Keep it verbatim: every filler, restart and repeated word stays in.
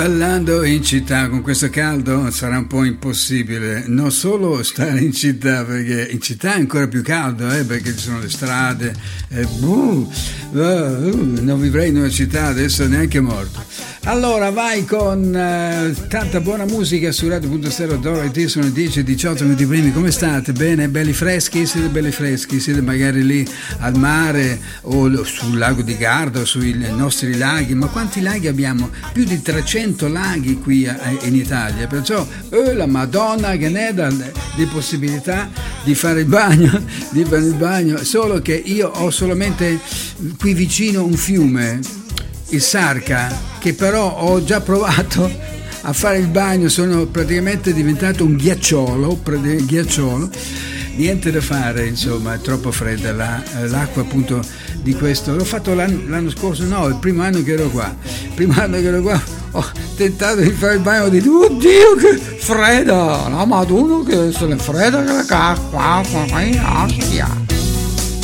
Ballando in città con questo caldo sarà un po' impossibile, non solo stare in città, perché in città è ancora più caldo, eh, perché ci sono le strade, eh, buh, uh, uh, non vivrei in una città adesso neanche morto. Allora vai con uh, tanta buona musica su Radio Punto Stereo Dorothy, sono dieci e diciotto minuti primi, come state? Bene, belli freschi? Siete belli freschi? Siete magari lì al mare o sul lago di Garda o sui nostri laghi, ma quanti laghi abbiamo? Più di trecento laghi qui in Italia, perciò eh, la Madonna che ne dà di possibilità di fare il bagno, di fare il bagno, solo che io ho solamente qui vicino un fiume, il Sarca, che però ho già provato a fare il bagno, sono praticamente diventato un ghiacciolo, ghiacciolo. Niente da fare, insomma, è troppo fredda la, l'acqua appunto di questo. L'ho fatto l'anno, l'anno scorso, no, il primo anno che ero qua. Il primo anno che ero qua ho tentato di fare il bagno, ho detto, oddio che fredda, la Madonna che se ne fredda che la cacqua,